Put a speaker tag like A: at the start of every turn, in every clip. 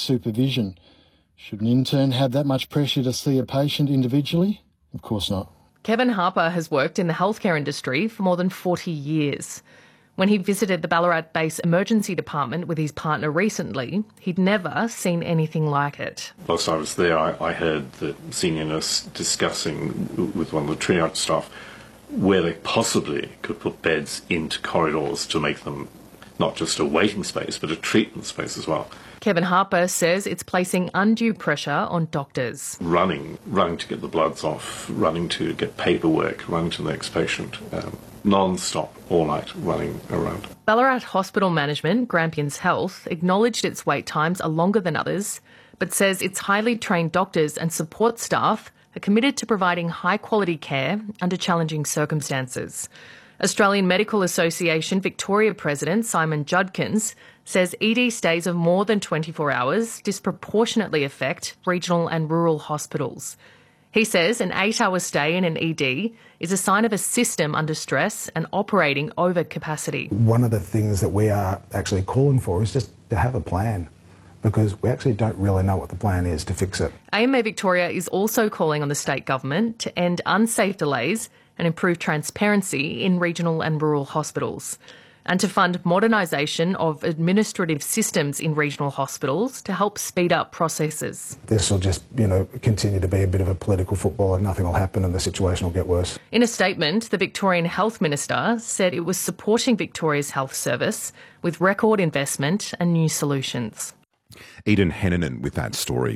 A: supervision. Should an intern have that much pressure to see a patient individually? Of course not.
B: Kevin Harper has worked in the healthcare industry for more than 40 years. When he visited the Ballarat Base Emergency Department with his partner recently, he'd never seen anything like it.
C: Whilst I was there, I heard the senior nurse discussing with one of the triage staff where they possibly could put beds into corridors to make them not just a waiting space, but a treatment space as well.
B: Kevin Harper says it's placing undue pressure on doctors.
C: Running to get the bloods off, running to get paperwork, running to the next patient, non-stop, all night, running around.
B: Ballarat Hospital Management, Grampians Health, acknowledged its wait times are longer than others, but says its highly trained doctors and support staff are committed to providing high-quality care under challenging circumstances. Australian Medical Association Victoria President Simon Judkins says ED stays of more than 24 hours disproportionately affect regional and rural hospitals. He says an 8-hour stay in an ED is a sign of a system under stress and operating over capacity.
D: One of the things that we are actually calling for is just to have a plan, because we actually don't really know what the plan is to fix it.
B: AMA Victoria is also calling on the state government to end unsafe delays and improve transparency in regional and rural hospitals, and to fund modernisation of administrative systems in regional hospitals to help speed up processes.
D: This will just, continue to be a bit of a political football and nothing will happen and the situation will get worse.
B: In a statement, the Victorian Health Minister said it was supporting Victoria's health service with record investment and new solutions.
E: Eden Hennanen with that story.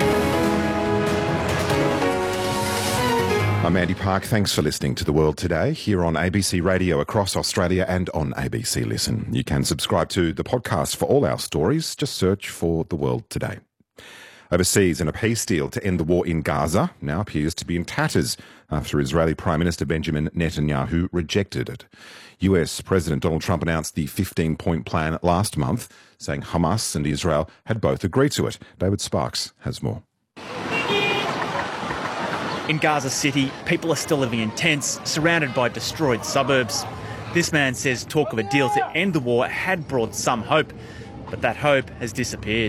E: I'm Andy Park. Thanks for listening to The World Today here on ABC Radio across Australia and on ABC Listen. You can subscribe to the podcast for all our stories. Just search for The World Today. Overseas, and a peace deal to end the war in Gaza now appears to be in tatters after Israeli Prime Minister Benjamin Netanyahu rejected it. US President Donald Trump announced the 15-point plan last month, saying Hamas and Israel had both agreed to it. David Sparks has more.
F: In Gaza City, people are still living in tents, surrounded by destroyed suburbs. This man says talk of a deal to end the war had brought some hope, but that hope has disappeared.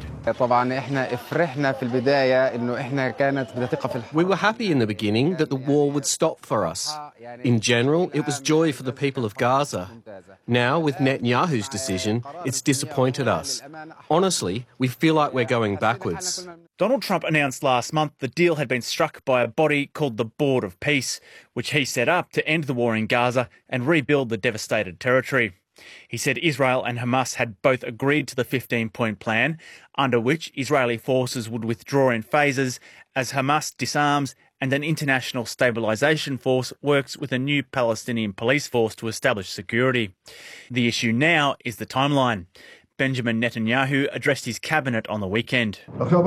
G: We were happy in the beginning that the war would stop for us. In general, it was joy for the people of Gaza. Now, with Netanyahu's decision, it's disappointed us. Honestly, we feel like we're going backwards.
F: Donald Trump announced last month the deal had been struck by a body called the Board of Peace, which he set up to end the war in Gaza and rebuild the devastated territory. He said Israel and Hamas had both agreed to the 15-point plan, under which Israeli forces would withdraw in phases as Hamas disarms and an international stabilisation force works with a new Palestinian police force to establish security. The issue now is the timeline. Benjamin Netanyahu addressed his cabinet on the weekend.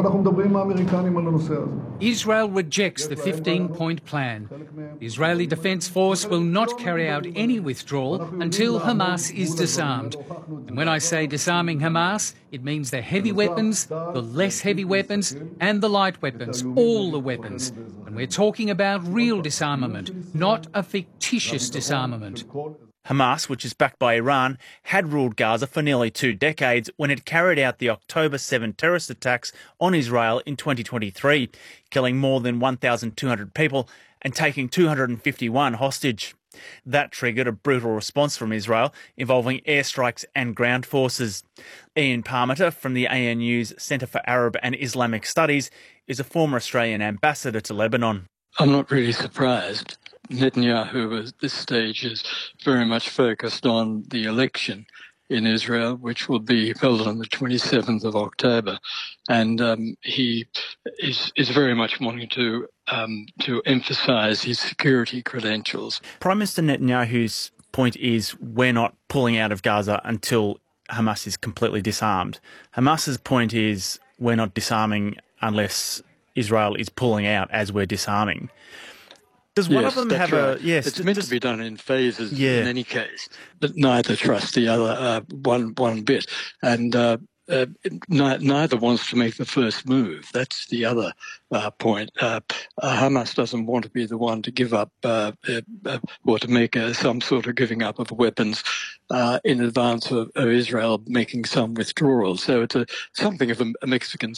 H: Israel rejects the 15-point plan. The Israeli Defence Force will not carry out any withdrawal until Hamas is disarmed. And when I say disarming Hamas, it means the heavy weapons, the less heavy weapons, and the light weapons, all the weapons. And we're talking about real disarmament, not a fictitious disarmament.
F: Hamas, which is backed by Iran, had ruled Gaza for nearly 2 decades when it carried out the October 7 terrorist attacks on Israel in 2023, killing more than 1,200 people and taking 251 hostage. That triggered a brutal response from Israel involving airstrikes and ground forces. Ian Parmenter from the ANU's Centre for Arab and Islamic Studies is a former Australian ambassador to Lebanon.
I: I'm not really surprised. Netanyahu at this stage is very much focused on the election in Israel, which will be held on the 27th of October. And he is very much wanting to emphasise his security credentials.
F: Prime Minister Netanyahu's point is we're not pulling out of Gaza until Hamas is completely disarmed. Hamas's point is we're not disarming unless Israel is pulling out as we're disarming. Does one of them have
I: right.
F: Yes,
I: it's meant to be done in phases in any case, but neither trust the other one bit. And neither wants to make the first move. That's the other point. Hamas doesn't want to be the one to give up or to make some sort of giving up of weapons in advance of Israel making some withdrawal. So it's something of a Mexican